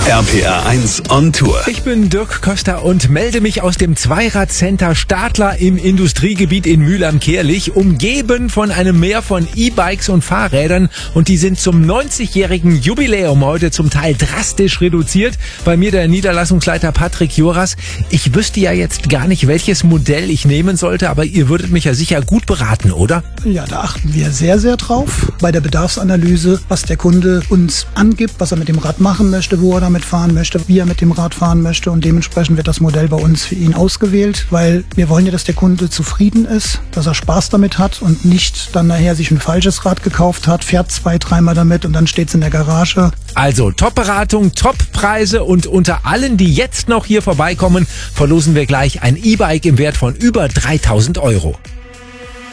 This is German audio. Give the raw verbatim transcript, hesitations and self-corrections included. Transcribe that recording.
R P R eins on Tour. Ich bin Dirk Köster und melde mich aus dem Zweirad-Center Stadler im Industriegebiet in Mülheim-Kehlich, umgeben von einem Meer von E-Bikes und Fahrrädern, und die sind zum neunzigjährigen Jubiläum heute zum Teil drastisch reduziert. Bei mir der Niederlassungsleiter Patrick Joras. Ich wüsste ja jetzt gar nicht, welches Modell ich nehmen sollte, aber ihr würdet mich ja sicher gut beraten, oder? Ja, da achten wir sehr, sehr drauf bei der Bedarfsanalyse, was der Kunde uns angibt, was er mit dem Rad machen möchte, wo er damit fahren möchte, wie er mit dem Rad fahren möchte, und dementsprechend wird das Modell bei uns für ihn ausgewählt, weil wir wollen ja, dass der Kunde zufrieden ist, dass er Spaß damit hat und nicht dann nachher sich ein falsches Rad gekauft hat, fährt zwei, dreimal damit und dann steht's in der Garage. Also Top-Beratung, Top-Preise, und unter allen, die jetzt noch hier vorbeikommen, verlosen wir gleich ein E-Bike im Wert von über dreitausend Euro.